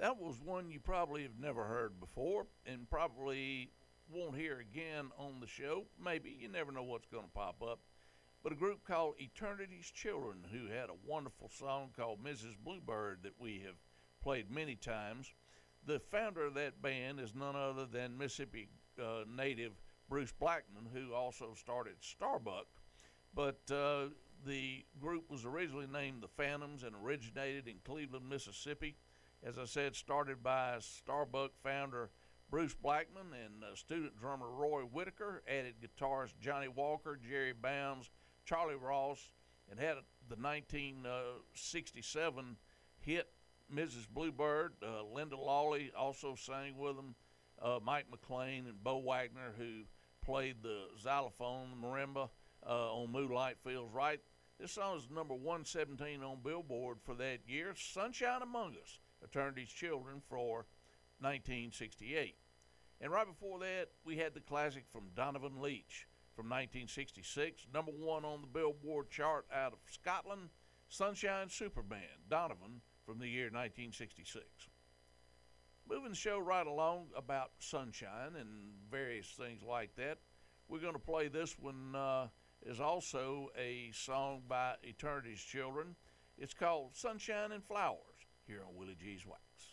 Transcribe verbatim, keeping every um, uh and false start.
That was one you probably have never heard before and probably won't hear again on the show. Maybe. You never know what's going to pop up. But a group called Eternity's Children, who had a wonderful song called Missus Bluebird that we have played many times. The founder of that band is none other than Mississippi uh, native Bruce Blackman, who also started Starbuck. But uh, the group was originally named the Phantoms and originated in Cleveland, Mississippi. As I said, started by Starbuck founder Bruce Blackman and uh, student drummer Roy Whitaker, added guitarist Johnny Walker, Jerry Bounds, Charlie Ross, and had the nineteen sixty-seven hit Missus Bluebird. Uh, Linda Lawley also sang with them. Uh, Mike McLean and Bo Wagner, who played the xylophone, the marimba, uh, on Moonlight Feels Right. This song is number one seventeen on Billboard for that year. Sunshine Among Us, Eternity's Children for nineteen sixty-eight. And right before that, we had the classic from Donovan Leitch from nineteen sixty-six, number one on the Billboard chart out of Scotland, Sunshine Superband, Donovan, from the year nineteen sixty-six. Moving the show right along about sunshine and various things like that, we're going to play this one. Uh, is also a song by Eternity's Children. It's called Sunshine and Flowers here on Willie G's Wax.